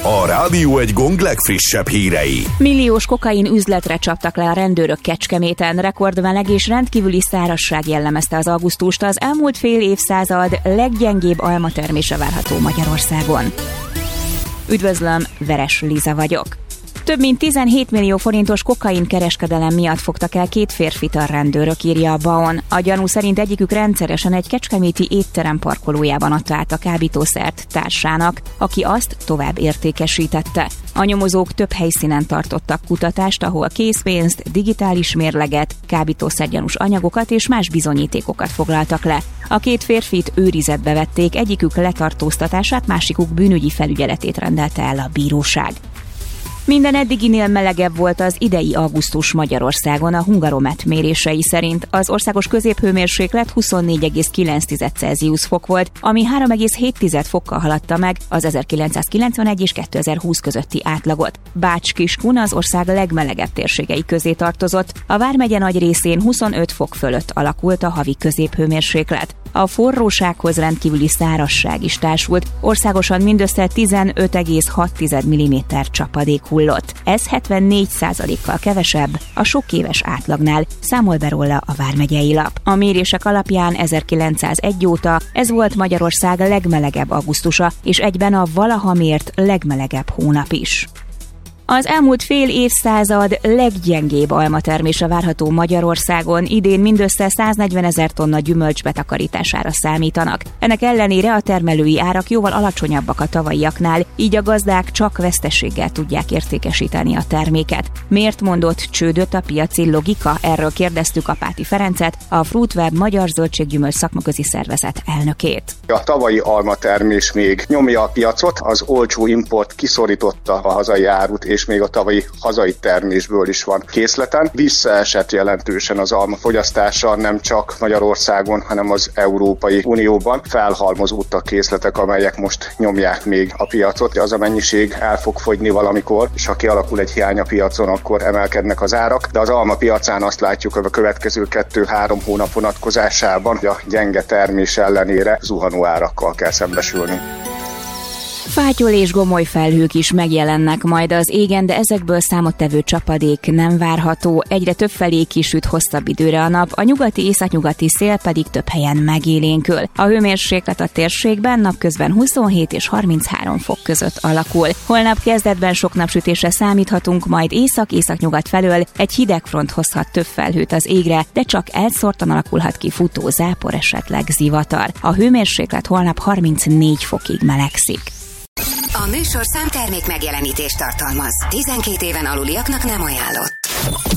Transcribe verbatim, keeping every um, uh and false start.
A Rádió Egy Gong legfrissebb hírei. Milliós kokain üzletre csaptak le a rendőrök Kecskeméten. Rekordmeleg és rendkívüli szárazság jellemezte az augusztust. Az elmúlt fél évszázad leggyengébb almatermése várható Magyarországon. Üdvözlöm, Veres Liza vagyok. Több mint tizenhét millió forintos kokain kereskedelem miatt fogtak el két férfit a rendőrök, írja a bé á o en. A gyanú szerint egyikük rendszeresen egy kecskeméti étterem parkolójában adta át a kábítószert társának, aki azt tovább értékesítette. A nyomozók több helyszínen tartottak kutatást, ahol készpénzt, digitális mérleget, kábítószergyanús anyagokat és más bizonyítékokat foglaltak le. A két férfit őrizetbe vették, egyikük letartóztatását, másikuk bűnügyi felügyeletét rendelte el a bíróság. Minden eddiginél melegebb volt az idei augusztus Magyarországon a Hungaromet mérései szerint. Az országos középhőmérséklet huszonnégy egész kilenc Celsius fok volt, ami három egész hét fokkal haladta meg az ezerkilencszázkilencvenegy és kétezer-húsz közötti átlagot. Bács-Kiskun az ország legmelegebb térségei közé tartozott. A vármegye nagy részén huszonöt fok fölött alakult a havi középhőmérséklet. A forrósághoz rendkívüli szárazság is társult, országosan mindössze tizenöt egész hat milliméter csapadék hullott. Ez hetvennégy százalékkal kevesebb a sok éves átlagnál, számol be róla a vármegyei lap. A mérések alapján ezerkilencszázegy óta ez volt Magyarország legmelegebb augusztusa, és egyben a valaha mért legmelegebb hónap is. Az elmúlt fél évszázad leggyengébb almatermése várható Magyarországon. Idén mindössze száznegyvenezer tonna gyümölcs betakarítására számítanak. Ennek ellenére a termelői árak jóval alacsonyabbak a tavalyiaknál, így a gazdák csak veszteséggel tudják értékesíteni a terméket. Miért mondott csődöt a piaci logika? Erről kérdeztük Apáti Ferencet, a Fruitweb Magyar Zöldséggyümölcs Szakmaközi Szervezet elnökét. A tavalyi almatermés még nyomja a piacot, az olcsó import kiszorította a hazai árut, és még a tavalyi hazai termésből is van készleten. Visszaesett jelentősen az alma fogyasztása nem csak Magyarországon, hanem az Európai Unióban. Felhalmozódtak készletek, amelyek most nyomják még a piacot. Az a mennyiség el fog fogyni valamikor, és ha kialakul egy hiány a piacon, akkor emelkednek az árak. De az alma piacán azt látjuk, hogy a következő kettő-három hónap vonatkozásában, hogy a gyenge termés ellenére zuhanó árakkal kell szembesülni. Fátyol és gomoly felhők is megjelennek majd az égen, de ezekből számottevő csapadék nem várható. Egyre több felé kisüt hosszabb időre a nap, a nyugati északnyugati szél pedig több helyen megélénkül. A hőmérséklet a térségben napközben huszonhét és harminchárom fok között alakul. Holnap kezdetben sok napsütésre számíthatunk, majd észak-északnyugat felől egy hideg front hozhat több felhőt az égre, de csak elszórtan alakulhat ki futó zápor, esetleg zivatar. A hőmérséklet holnap harmincnégy fokig melegszik. A műsorszám termék megjelenítést tartalmaz. tizenkét éven aluliaknak nem ajánlott.